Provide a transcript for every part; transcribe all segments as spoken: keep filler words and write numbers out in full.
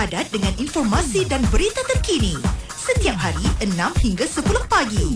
padat dengan informasi dan berita terkini. Setiap hari enam hingga sepuluh pagi.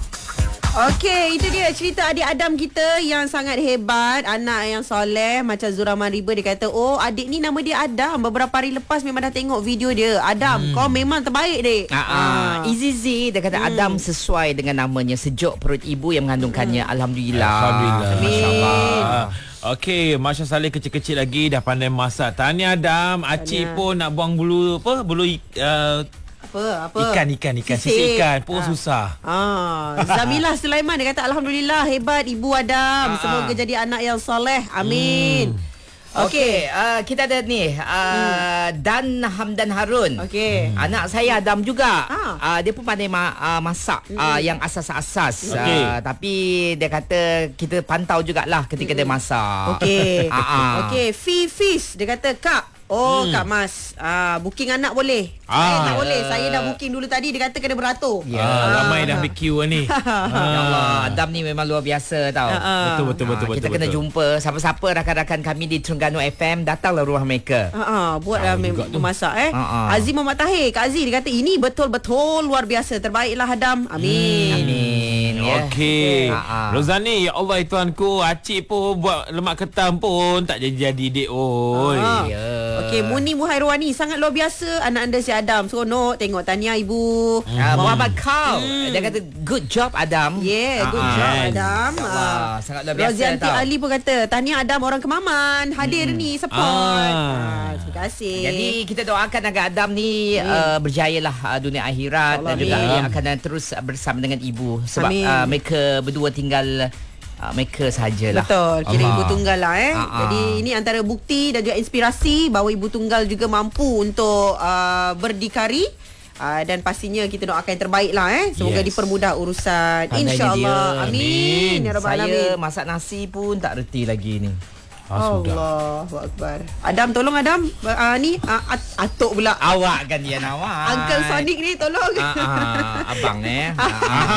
Okey, itu dia cerita adik Adam kita yang sangat hebat, anak yang soleh. Macam Zuraman Riba, dia kata, oh adik ni nama dia Adam. Beberapa hari lepas memang dah tengok video dia. Adam, hmm. kau memang terbaik, dek. Ah, ah. Easy Z, dia kata hmm. Adam sesuai dengan namanya, sejuk perut ibu yang mengandungkannya. hmm. Alhamdulillah. Alhamdulillah. Amin. Okey, Masya Saleh kecil-kecil lagi dah pandai masak. Tahniah Adam, Acik pun nak buang bulu apa? Bulu uh, Apa? Apa? Ikan, ikan, ikan. Sisik ikan pun ah. susah. Ah. Zamilah Sulaiman, dia kata Alhamdulillah, hebat Ibu Adam. Ah, Semoga ah. jadi anak yang soleh. Amin. Hmm. Okey. Okey, uh, kita ada ni uh, hmm. Dan Hamdan Harun. Okey. Hmm. Anak saya Adam juga. Ah. Uh, dia pun pandai ma- uh, masak hmm. uh, yang asas-asas. Okey. Uh, tapi dia kata kita pantau jugalah ketika hmm. dia masak. Okey. uh, uh. Okey, Fee Fish, dia kata, Kak, Oh hmm. Kak Mas, ah, booking anak boleh? Ah. Saya tak boleh. Saya dah booking dulu tadi. Dia kata kena beratur. Ya, ah, ramai dah ambil queue ni. Ya Allah, Adam ni memang luar biasa tau. Ah, Betul betul betul Ah, betul. Kita kena betul. jumpa siapa-siapa rakan-rakan kami di Terengganu F M, datanglah rumah mereka. Ha ah, buatlah Tahu juga tu. memasak eh. Ah, ah. Azim Muhammad Tahir, Kak Aziz, dia kata ini betul-betul luar biasa. Terbaiklah Adam. Amin. Amin. Ya. Okey. Ha, ha. Rozani, ya Allah tuanku, Acik pun buat lemak ketam pun tak jadi-jadi dek oi. Ah. Ya. Okey, Muni Muhairwani, sangat luar biasa anak anda si Adam. Seronok tengok. Tahniah ibu. Uh, Muhammad Kau hmm. dia kata good job Adam. Yeah, good Ah, job yes. Adam. Ya Allah, Ah. sangat luar biasa Rozianti tau. Ali pun kata, tahniah Adam orang Kemaman. Hadir Hmm. ni support. Ah. Ah, terima kasih. Jadi kita doakan agar Adam ni uh, berjayalah uh, dunia akhirat Allah, dan juga amin. dia akan uh, terus bersama dengan ibu sebab uh, mereka berdua tinggal uh, mereka sajalah. Betul, kira Allah. ibu tunggal lah eh. Ah, ah. Jadi ini antara bukti dan juga inspirasi bahawa ibu tunggal juga mampu untuk uh, berdikari. Uh, dan pastinya kita doakan yang terbaik lah eh. Semoga Yes. dipermudah urusan. Pandainya InsyaAllah. dia. Amin. Amin. Ya Rabbal Saya Alamin. masak nasi pun tak reti lagi ni. Ah, sudah. Allahu Akbar. Adam, tolong Adam. Uh, ni uh, at- atuk pula. Awak kan dia nawak. Uncle Sonic ni tolong. Ah, ah, abang eh. Ah,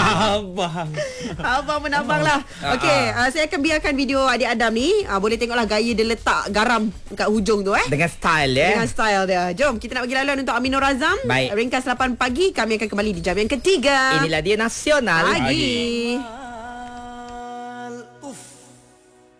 Abang. Abang menabang lah. Okey, uh, saya akan biarkan video adik Adam ni. Uh, boleh tengoklah gaya dia letak garam kat hujung tu eh. dengan style ya. Dengan style dia. Jom kita nak bagi laluan untuk Aminur Azam. Baik. Ringkas lapan pagi. Kami akan kembali di jam yang ketiga. Inilah dia nasional. Pagi.